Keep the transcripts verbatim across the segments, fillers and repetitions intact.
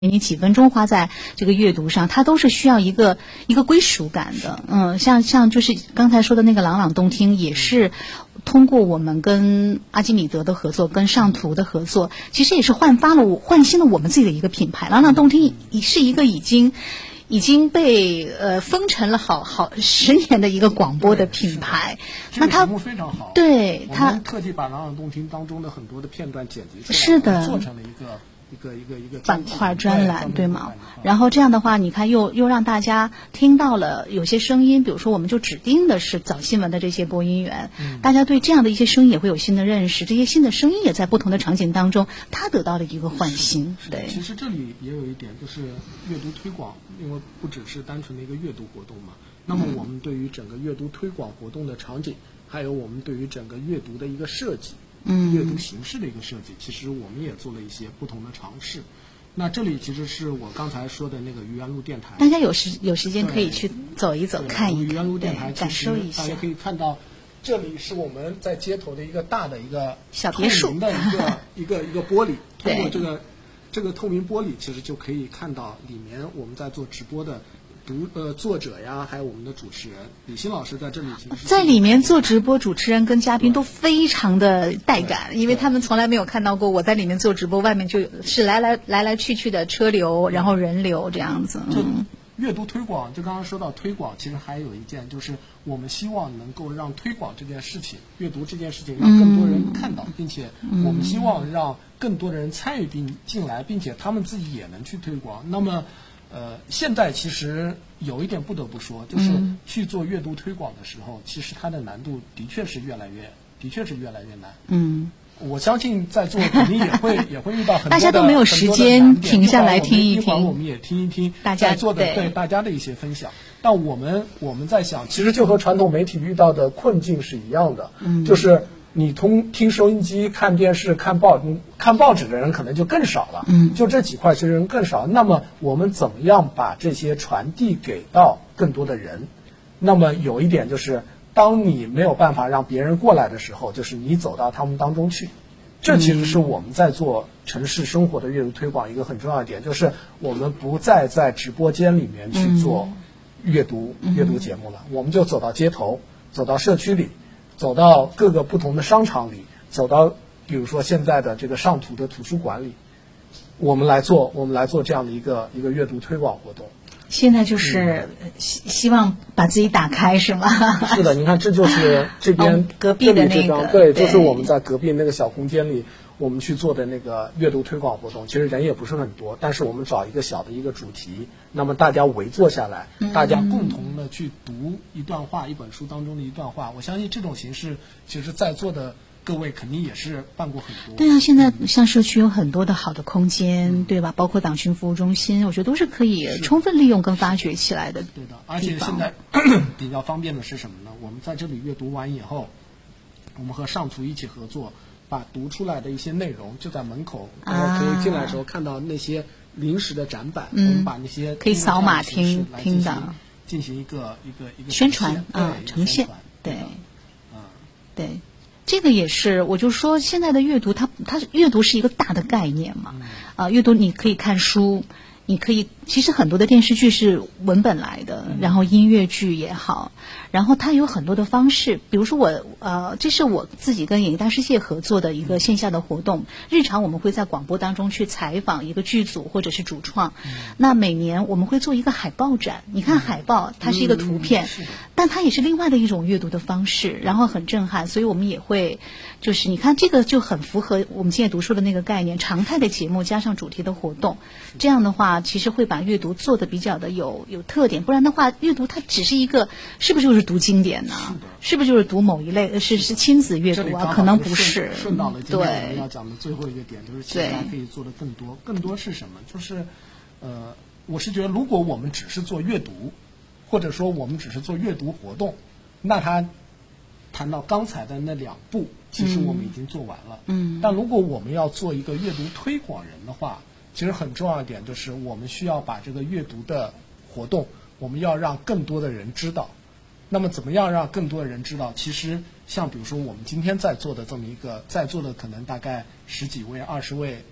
你几分钟花在这个阅读上，它都是需要一个一个归属感的。嗯，像像就是刚才说的那个朗朗动听，也是通过我们跟阿基米德的合作，跟上图的合作，其实也是焕发了我唤醒了我们自己的一个品牌。朗朗动听是一个已经已经被呃封尘了好好十年的一个广播的品牌。 那它节目非常好， 对它我们特地把朗朗动听当中的很多的片段剪辑出来， 是的， 做成了一个。一个一个一个板块专栏，对吗？然后这样的话，你看又又让大家听到了有些声音，比如说我们就指定的是早新闻的这些播音员，嗯、大家对这样的一些声音也会有新的认识，这些新的声音也在不同的场景当中，它得到了一个唤醒。对， 其实这里也有一点，就是阅读推广，因为不只是单纯的一个阅读活动嘛。那么我们对于整个阅读推广活动的场景，还有我们对于整个阅读的一个设计。 嗯， 阅读形式的一个设计，其实我们也做了一些不同的尝试。那这里其实是我刚才说的那个愚园路电台， 大家有时有时间可以去走一走，看一看， 愚园路电台感受一下。 大家可以看到，这里是我们在街头的一个大的一个小别墅的一个一个一个玻璃，通过这个这个透明玻璃，其实就可以看到里面我们在做直播的。读呃作者呀，还有我们的主持人李欣老师在这里， 在里面做直播，主持人跟嘉宾都非常的带感，因为他们从来没有看到过我在里面做直播，外面就是来来来来去去的车流，然后人流这样子。 就阅读推广，就刚刚说到推广，其实还有一件就是我们希望能够让推广这件事情，阅读这件事情让更多人看到，嗯、并且我们希望让更多的人参与并进来，并且他们自己也能去推广。那么。呃，现在其实有一点不得不说，就是去做阅读推广的时候，嗯、其实它的难度的确是越来越，的确是越来越难。 嗯， 我相信在座肯定也会也会遇到很多的大家都没有时间停下来听一听， 一会儿我们也听一听大家在座的对大家的一些分享。但我们我们在想，其实就和传统媒体遇到的困境是一样的，嗯，就是。你通听收音机、看电视、看报、看报纸的人可能就更少了，嗯，就这几块其实人更少。那么我们怎么样把这些传递给到更多的人？那么有一点就是，当你没有办法让别人过来的时候，就是你走到他们当中去。这其实是我们在做城市生活的阅读推广一个很重要的点，就是我们不再在直播间里面去做阅读、嗯、阅读节目了，我们就走到街头，走到社区里。走到各个不同的商场里，走到比如说现在的这个上图的图书馆里，我们来做我们来做这样的一个一个阅读推广活动。 现在就是希、嗯、希望把自己打开是吗？ 是的，你看这就是这边、 哦、隔壁的那个， 对，就是我们在隔壁那个小空间里我们去做的那个阅读推广活动。其实人也不是很多，但是我们找一个小的一个主题，那么大家围坐下来，嗯、大家共同的去读一段话，一本书当中的一段话。我相信这种形式，其实在座的各位肯定也是办过很多。 对啊，现在像社区有很多的好的空间，嗯、对吧？包括党群服务中心，我觉得都是可以充分利用跟发掘起来的。 对的，而且现在比较方便的是什么呢？我们在这里阅读完以后，我们和上图一起合作。把读出来的一些内容就在门口，大家可以进来的时候看到那些临时的展板， 嗯、 我们把那些可以扫码听听的， 进行一个一个一个宣传啊，呈现，对， 嗯， 对，这个也是，我就说现在的阅读它，它它阅读是一个大的概念嘛，嗯、啊，阅读你可以看书。你可以，其实很多的电视剧是文本来的，然后音乐剧也好，然后它有很多的方式，比如说我呃，这是我自己跟演艺大世界合作的一个线下的活动。日常我们会在广播当中去采访一个剧组或者是主创，嗯、那每年我们会做一个海报展。你看海报，它是一个图片， 嗯、 但它也是另外的一种阅读的方式，然后很震撼。所以我们也会，就是你看这个就很符合我们今天读书的那个概念，常态的节目加上主题的活动，这样的话。其实会把阅读做的比较的有有特点，不然的话，阅读它只是一个，是不是就是读经典呢？是, 是不是就是读某一类？是是亲子阅读啊？可能不是。 顺到了今天我们要讲的最后一个点，就是其实还可以做的更多。更多是什么？就是呃，我是觉得，如果我们只是做阅读，或者说我们只是做阅读活动，那他谈到刚才的那两步，其实我们已经做完了。嗯。但如果我们要做一个阅读推广人的话，其实很重要一点就是，我们需要把这个阅读的活动，我们要让更多的人知道。那么，怎么样让更多的人知道？其实，像比如说我们今天在做的这么一个，在座的可能大概十几位、二十位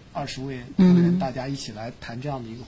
二十位球员，大家一起来谈这样的一个。